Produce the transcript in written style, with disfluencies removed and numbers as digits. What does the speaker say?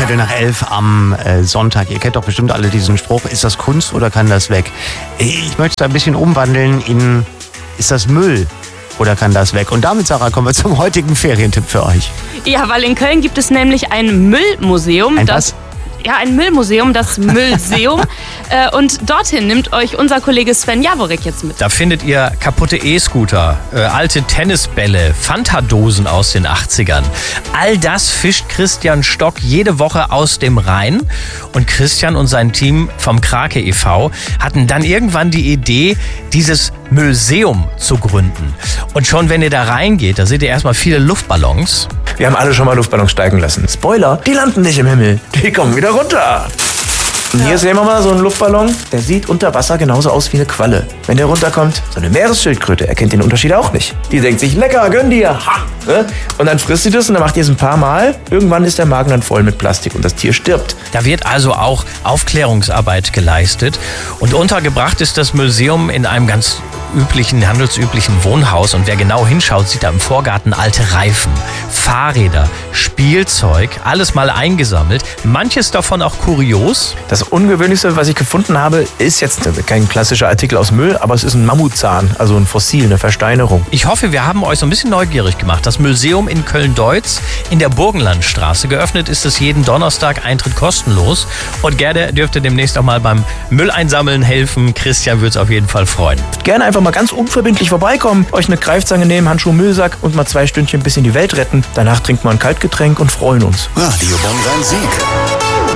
11 am Sonntag. Ihr kennt doch bestimmt alle diesen Spruch, ist das Kunst oder kann das weg? Ich möchte es ein bisschen umwandeln in, ist das Müll oder kann das weg? Und damit, Sarah, kommen wir zum heutigen Ferientipp für euch. Ja, weil in Köln gibt es nämlich ein Müllmuseum. Ein Müllmuseum, das Müllseum. Und dorthin nimmt euch unser Kollege Sven Jaworek jetzt mit. Da findet ihr kaputte E-Scooter, alte Tennisbälle, Fanta-Dosen aus den 80ern. All das fischt Christian Stock jede Woche aus dem Rhein. Und Christian und sein Team vom Krake e.V. hatten dann irgendwann die Idee, dieses Müllseum zu gründen. Und schon wenn ihr da reingeht, da seht ihr erstmal viele Luftballons. Wir haben alle schon mal Luftballons steigen lassen. Spoiler, die landen nicht im Himmel, die kommen wieder runter. Und hier sehen wir mal so einen Luftballon, der sieht unter Wasser genauso aus wie eine Qualle. Wenn der runterkommt, so eine Meeresschildkröte erkennt den Unterschied auch nicht. Die denkt sich, lecker, gönn dir. Ha! Und dann frisst sie das und dann macht ihr es ein paar Mal. Irgendwann ist der Magen dann voll mit Plastik und das Tier stirbt. Da wird also auch Aufklärungsarbeit geleistet. Und untergebracht ist das Museum in einem ganz handelsüblichen Wohnhaus. Und wer genau hinschaut, sieht da im Vorgarten alte Reifen, Fahrräder, Spielzeug, alles mal eingesammelt. Manches davon auch kurios. Das Ungewöhnlichste, was ich gefunden habe, ist jetzt kein klassischer Artikel aus Müll, aber es ist ein Mammutzahn, also ein Fossil, eine Versteinerung. Ich hoffe, wir haben euch so ein bisschen neugierig gemacht. Das Museum in Köln-Deutz in der Burgenlandstraße. Geöffnet ist es jeden Donnerstag, Eintritt kostenlos. Und gerne dürfte demnächst auch mal beim Mülleinsammeln helfen. Christian würde es auf jeden Fall freuen. Gerne einfach mal ganz unverbindlich vorbeikommen, euch eine Greifzange nehmen, Handschuh, Müllsack und mal 2 Stündchen ein bisschen die Welt retten. Danach trinkt man ein Kaltgetränk und freuen uns. Radio Bonn Rhein-Sieg.